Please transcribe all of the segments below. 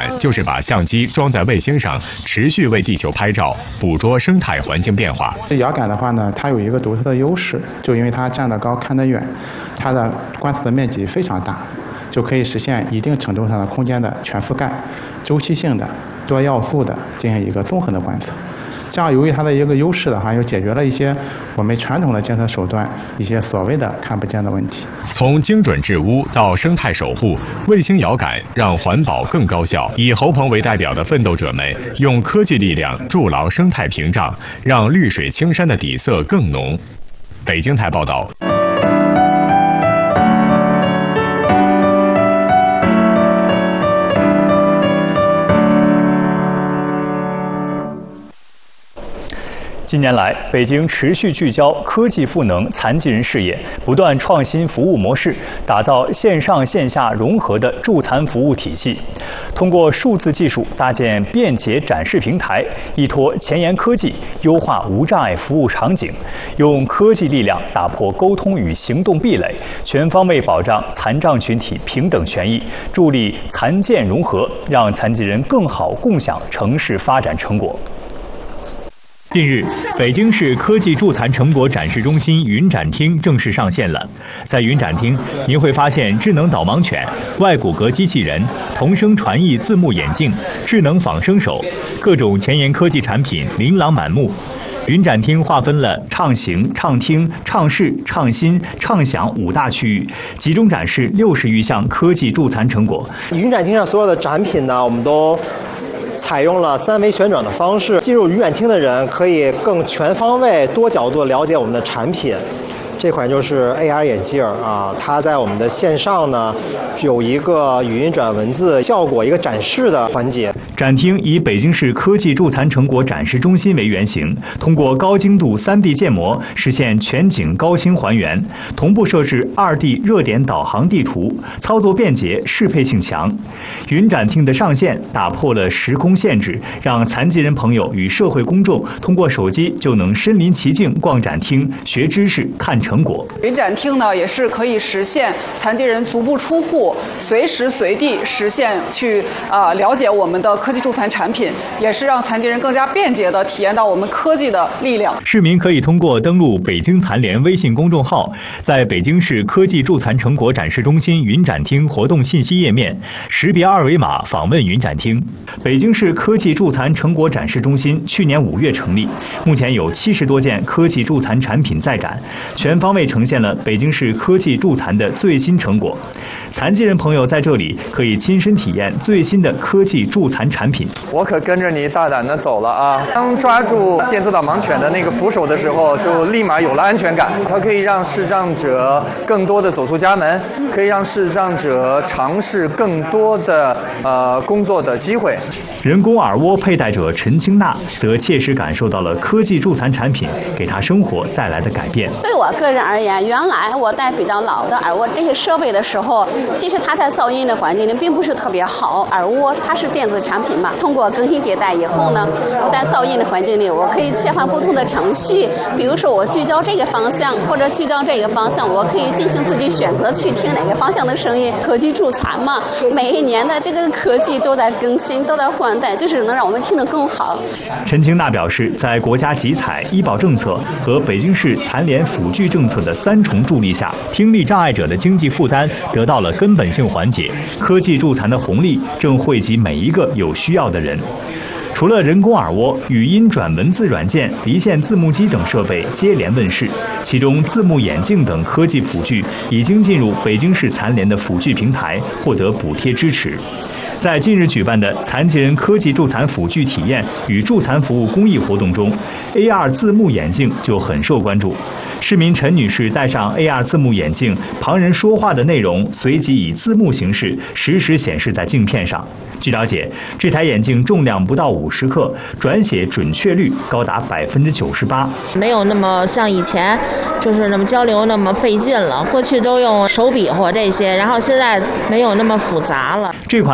感就是把相机装在卫星上，持续为地球拍照，捕捉生态环境变化。 这遥感的话呢，它有一个独特的优势，就因为它站得高看得远，它的观测的面积非常大，就可以实现一定程度上的空间的全覆盖，周期性的、多要素的进行一个综合的观测。这样，由于它的一个优势的话，又解决了一些我们传统的监测手段一些所谓的看不见的问题。 从精准治污到生态守护，卫星遥感让环保更高效。以侯鹏为代表的奋斗者们，用科技力量筑牢生态屏障，让绿水青山的底色更浓。北京台报道。 近年来，北京持续聚焦科技赋能残疾人事业，不断创新服务模式，打造线上线下融合的助残服务体系。通过数字技术搭建便捷展示平台，依托前沿科技优化无障碍服务场景，用科技力量打破沟通与行动壁垒，全方位保障残障群体平等权益，助力残健融合，让残疾人更好共享城市发展成果。近日，北京市科技助残成果展示中心云展厅正式上线了。在云展厅，您会发现智能导盲犬、外骨骼机器人、同声传译字幕眼镜、智能仿生手，各种前沿科技产品琳琅满目。云展厅划分了畅行、畅听、畅视、畅新、畅享5大区域，集中展示60余项科技助残成果。 云展厅上所有的展品呢，我们都采用了3维旋转的方式，进入云展厅的人可以更全方位、多角度了解我们的产品。这款就是 AR 眼镜啊，它在我们的线上呢有一个语音转文字效果一个展示的环节。 展厅以北京市科技助残成果展示中心为原型，通过高精度3D 建模实现全景高清还原，同步设置2D 热点导航地图，操作便捷，适配性强。云展厅的上线打破了时空限制，让残疾人朋友与社会公众通过手机就能身临其境逛展厅、学知识、看成果。 云展厅呢，也是可以实现残疾人足不出户，随时随地实现去了解我们的科技助残产品，也是让残疾人更加便捷地体验到我们科技的力量。 市民可以通过登录北京残联微信公众号，在北京市科技助残成果展示中心云展厅活动信息页面识别2维码访问云展厅。北京市科技助残成果展示中心去年5月成立，目前有70多件科技助残产品在展，全方位呈现了北京市科技助残的最新成果。残疾人朋友在这里可以亲身体验最新的科技助残产品。 我可跟着你大胆的走了啊！当抓住电子导盲犬的那个扶手的时候，就立马有了安全感。它可以让视障者更多的走出家门，可以让视障者尝试更多的工作的机会。 人工耳蜗佩戴者陈清娜则切实感受到了科技助残产品给她生活带来的改变。 对我个人而言，原来我戴比较老的耳蜗这些设备的时候，其实它在噪音的环境里并不是特别好。耳蜗它是电子产品嘛，通过更新迭代以后呢，我在噪音的环境里，我可以切换不同的程序，比如说我聚焦这个方向或者聚焦这个方向，我可以进行自己选择去听哪个方向的声音。科技助残嘛，每一年的这个科技都在更新，都在换代，就是能让我们听得更好。 陈清娜表示，在国家集采、医保政策和北京市残联辅具政策的3重助力下，听力障碍者的经济负担得到了根本性缓解，科技助残的红利正惠及每一个有需要的人。除了人工耳蜗、语音转文字软件、离线字幕机等设备接连问世，其中字幕眼镜等科技辅具已经进入北京市残联的辅具平台，获得补贴支持。在近日举办的残疾人科技助残辅具体验与助残服务公益活动中 ，AR 字幕眼镜就很受关注。市民陈女士戴上 AR 字幕眼镜，旁人说话的内容随即以字幕形式实时显示在镜片上。据了解，这台眼镜重量不到50克，转写准确率高达98%， 没有那么像以前就是那么交流那么费劲了。过去都用手比划这些，然后现在没有那么复杂了。 这款字幕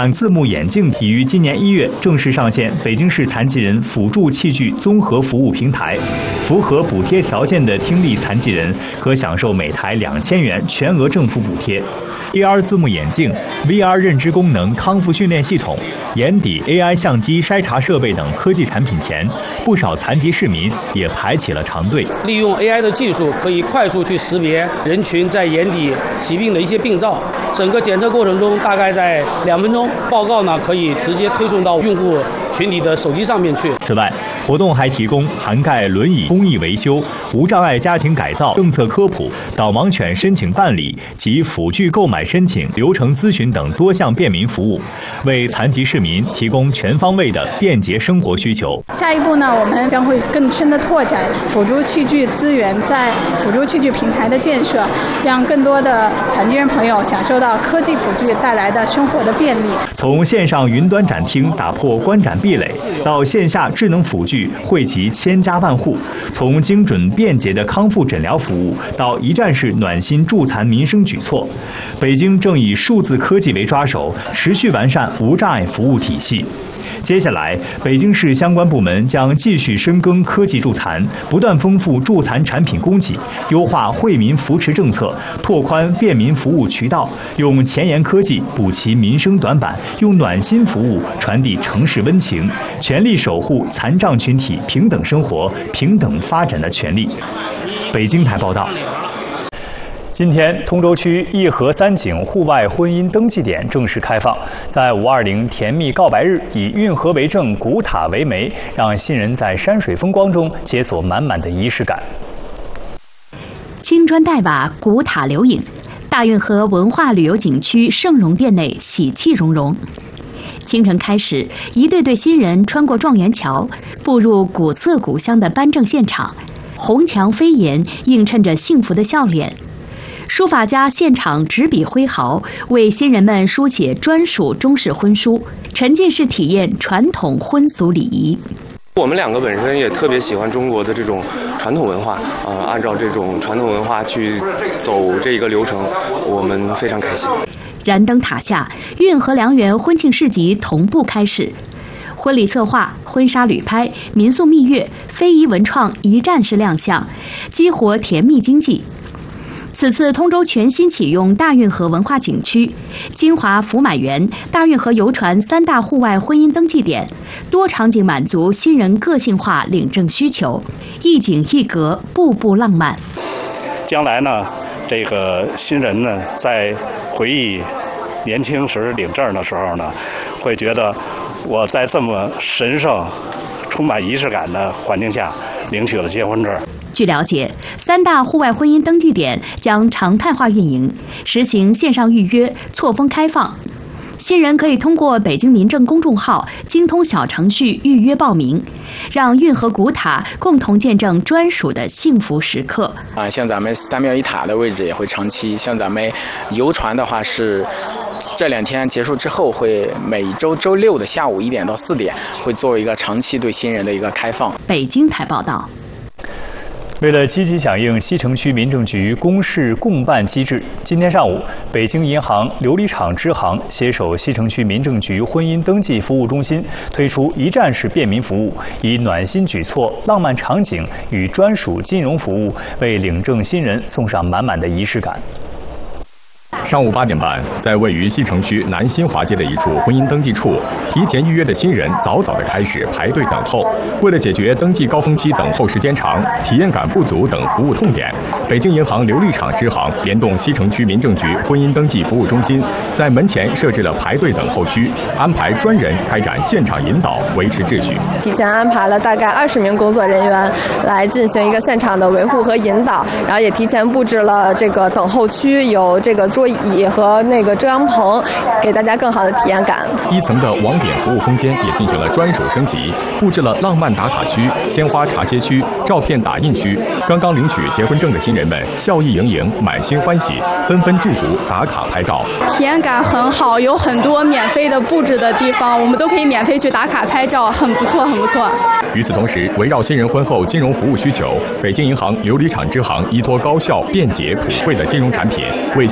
目眼镜已于今年1月正式上线北京市残疾人辅助器具综合服务平台，符合补贴条件的听力残疾人可享受每台2000元全额政府补贴。AR 字幕眼镜、VR 认知功能康复训练系统、眼底 AI 相机筛查设备等科技产品前，不少残疾市民也排起了长队。 利用 AI 的技术，可以快速去识别人群在眼底疾病的一些病灶，整个检测过程中大概在2分钟，报告呢可以直接推送到用户群体的手机上面去。 此外，活动还提供涵盖轮椅公益维修、无障碍家庭改造、政策科普、导盲犬申请办理及辅具购买申请、流程咨询等多项便民服务，为残疾市民提供全方位的便捷生活需求。 下一步呢，我们将会更深的拓展辅助器具资源在辅助器具平台的建设，让更多的残疾人朋友享受到科技辅具带来的生活的便利。 从线上云端展厅打破观展壁垒，到线下智能辅具惠及千家万户，从精准便捷的康复诊疗服务到一站式暖心助残民生举措，北京正以数字科技为抓手，持续完善无障碍服务体系。接下来，北京市相关部门将继续深耕科技助残，不断丰富助残产品供给，优化惠民扶持政策，拓宽便民服务渠道，用前沿科技补齐民生短板，用暖心服务传递城市温情，全力守护残障群体平等生活、平等发展的权利。北京台报道。今天，通州区义和三井户外婚姻登记点正式开放。在520甜蜜告白日，以运河为证、古塔为媒，让新人在山水风光中解锁满满的仪式感。 青砖黛瓦，古塔留影，大运河文化旅游景区盛隆殿内喜气融融。清晨开始，一对对新人穿过状元桥，步入古色古香的颁证现场，红墙飞檐映衬着幸福的笑脸。书法家现场执笔挥毫，为新人们书写专属中式婚书，沉浸式体验传统婚俗礼仪。 我们两个本身也特别喜欢中国的这种传统文化，按照这种传统文化去走这个流程，我们非常开心。 燃灯塔下，运河良缘婚庆市集同步开始，婚礼策划、婚纱旅拍、民宿蜜月、非遗文创一站式亮相，激活甜蜜经济。此次通州全新启用大运河文化景区、金华福满园、大运河游船3大户外婚姻登记点，多场景满足新人个性化领证需求，一景一格，步步浪漫。 将来呢，这个新人呢，在回忆年轻时领证的时候呢，会觉得我在这么神圣、充满仪式感的环境下领取了结婚证。 据了解，3大户外婚姻登记点将常态化运营，实行线上预约、错峰开放。新人可以通过北京民政公众号、京通小程序预约报名，让运河古塔共同见证专属的幸福时刻。 像咱们3庙1塔的位置也会长期，像咱们游船的话是这2天结束之后，会每周周6的下午1点到4点，会做一个长期对新人的一个开放。 北京台报道。 为了积极响应西城区民政局公事共办机制，今天上午，北京银行琉璃厂支行携手西城区民政局婚姻登记服务中心，推出一站式便民服务，以暖心举措、浪漫场景与专属金融服务，为领证新人送上满满的仪式感。 上午8点半，在位于西城区南新华街的一处婚姻登记处，提前预约的新人早早地开始排队等候。为了解决登记高峰期等候时间长、体验感不足等服务痛点，北京银行琉璃厂支行联动西城区民政局婚姻登记服务中心，在门前设置了排队等候区，安排专人开展现场引导，维持秩序。 提前安排了大概20名工作人员来进行一个现场的维护和引导，然后也提前布置了这个等候区，有这个桌椅和那个遮阳棚，给大家更好的体验感。 1层的网点服务空间也进行了专属升级，布置了浪漫打卡区、鲜花茶歇区、照片打印区。刚刚领取结婚证的新人们笑意盈盈，满心欢喜，纷纷驻足打卡拍照。 体验感很好，有很多免费的布置的地方，我们都可以免费去打卡拍照，很不错，很不错。 与此同时，围绕新人婚后金融服务需求，北京银行琉璃厂支行依托高效、便捷、普惠的金融产品，为新人推出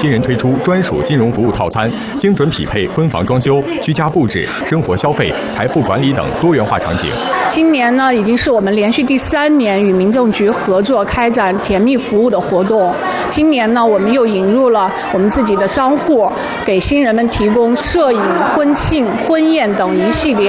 出专属金融服务套餐，精准匹配婚房装修、居家布置、生活消费、财富管理等多元化场景。 今年呢，已经是我们连续第3年与民政局合作开展甜蜜服务的活动。今年呢，我们又引入了我们自己的商户，给新人们提供摄影、婚庆、婚宴等一系列